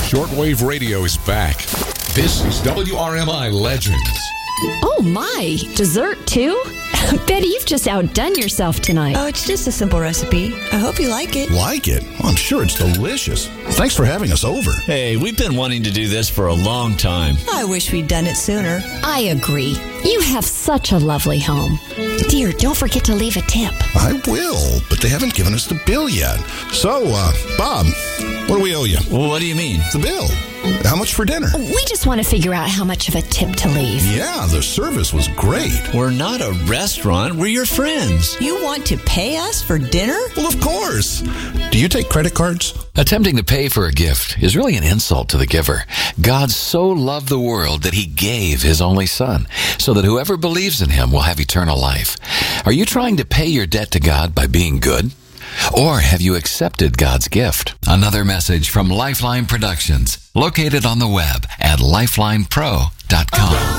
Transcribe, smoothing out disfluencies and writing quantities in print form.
Shortwave radio is back. This is WRMI Legends. Oh my, dessert too? Betty, you've just outdone yourself tonight. Oh, it's just a simple recipe. I hope you like it. Like it? Well, I'm sure it's delicious. Thanks for having us over. Hey, we've been wanting to do this for a long time. I wish we'd done it sooner. I agree. You have such a lovely home. Dear, don't forget to leave a tip. I will, but they haven't given us the bill yet. So, Bob, what do we owe you? Well, what do you mean? The bill. How much for dinner? We just want to figure out how much of a tip to leave. Yeah, the service was great. We're not a restaurant. We're your friends. You want to pay us for dinner? Well, of course. Do you take credit cards? Attempting to pay for a gift is really an insult to the giver. God so loved the world that he gave his only son, so that whoever believes in him will have eternal life. Are you trying to pay your debt to God by being good? Or have you accepted God's gift? Another message from Lifeline Productions, located on the web at lifelinepro.com.